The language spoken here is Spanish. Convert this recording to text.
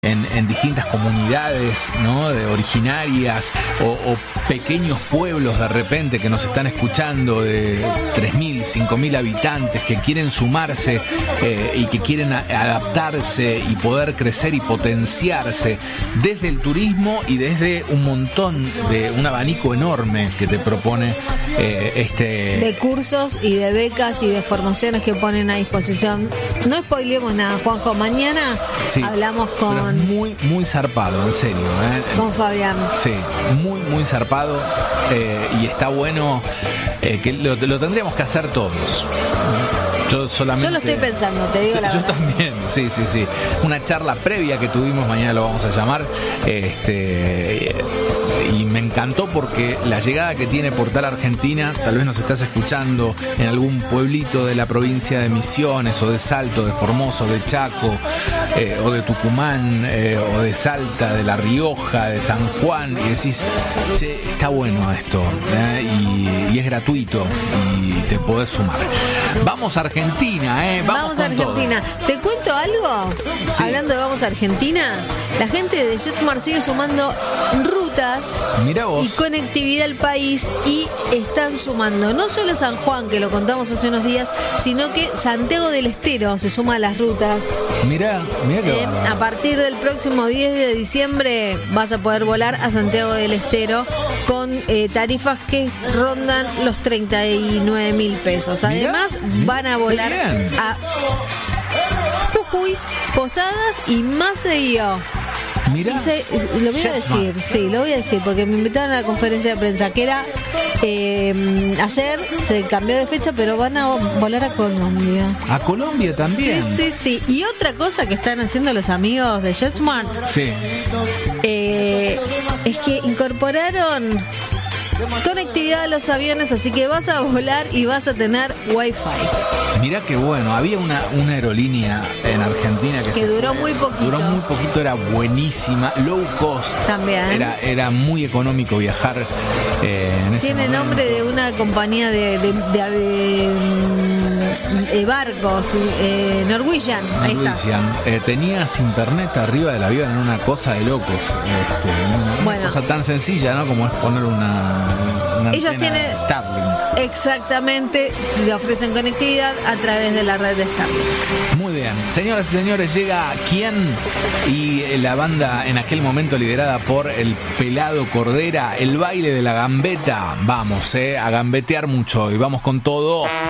en distintas comunidades, ¿no? Originarias o pequeños pueblos de repente que nos están escuchando de 3.000, 5.000 habitantes que quieren sumarse y que quieren adaptarse y poder crecer y potenciarse desde el turismo y desde un montón de un abanico enorme que te propone de cursos y de becas y de formaciones que ponen a disposición. No spoilemos nada, Juanjo. Mañana hablamos con... Muy, muy zarpado, en serio. Con Fabián. Sí, muy, muy zarpado. Y está bueno que lo tendríamos que hacer todos. Yo lo estoy pensando, te digo la verdad. Yo también, sí. Una charla previa que tuvimos, mañana lo vamos a llamar. Y me encantó porque la llegada que tiene Portal Argentina, tal vez nos estás escuchando en algún pueblito de la provincia de Misiones o de Salto, de Formoso, de Chaco, o de Tucumán, o de Salta, de La Rioja, de San Juan, y decís, che, está bueno esto, y es gratuito y te podés sumar. Vamos a Argentina, Vamos a Argentina. Todo. ¿Te cuento algo? Sí. Hablando de Vamos a Argentina, la gente de JetSmart sigue sumando rutas y conectividad al país, y están sumando no solo San Juan, que lo contamos hace unos días, sino que Santiago del Estero se suma a las rutas. Mirá que a partir del próximo 10 de diciembre vas a poder volar a Santiago del Estero con tarifas que rondan los 39.000 pesos. Además, van a volar a Jujuy, Posadas y Maceió. Mirá, lo voy a decir porque me invitaron a la conferencia de prensa que era ayer, se cambió de fecha, pero van a volar a Colombia. ¿A Colombia también? Sí. Y otra cosa que están haciendo los amigos de JetSmart es que incorporaron conectividad a los aviones, así que vas a volar y vas a tener Wi-Fi. Mirá que bueno, había una aerolínea en Argentina que duró muy poquito. Duró muy poquito, era buenísima, low cost. También. Era muy económico viajar en ese Tiene momento. Nombre de una compañía de barcos, Norwegian. Ahí está. Tenías internet arriba del avión, en una cosa de locos. Una cosa tan sencilla, ¿no? Como es poner una ellos tienen Starlink. Exactamente, le ofrecen conectividad a través de la red de Starlink. Muy bien, señoras y señores, llega ¿Quién? Y la banda en aquel momento liderada por el Pelado Cordera, el baile de la gambeta. Vamos, a gambetear mucho y vamos con todo.